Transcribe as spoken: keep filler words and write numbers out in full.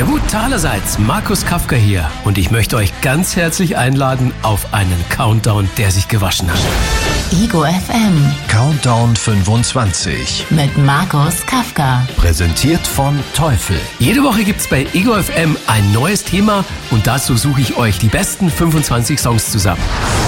Gut, allerseits, Markus Kafka hier und ich möchte euch ganz herzlich einladen auf einen Countdown, der sich gewaschen hat. Ego F M Countdown fünfundzwanzig mit Markus Kafka. Präsentiert von Teufel. Jede Woche gibt's bei Ego F M ein neues Thema und dazu suche ich euch die besten fünfundzwanzig Songs zusammen.